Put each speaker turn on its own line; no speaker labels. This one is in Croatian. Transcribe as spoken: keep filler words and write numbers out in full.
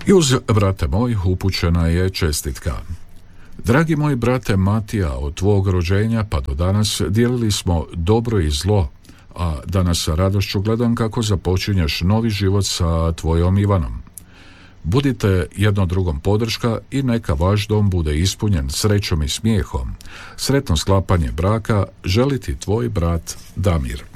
I uz brate moj upućena je čestitka. Dragi moj brate Matija, od tvog rođenja pa do danas dijelili smo dobro i zlo, a danas sa radošću gledam kako započinješ novi život sa tvojom Ivanom. Budite jedno drugom podrška i neka vaš dom bude ispunjen srećom i smijehom. Sretno sklapanje braka želi ti tvoj brat Damir.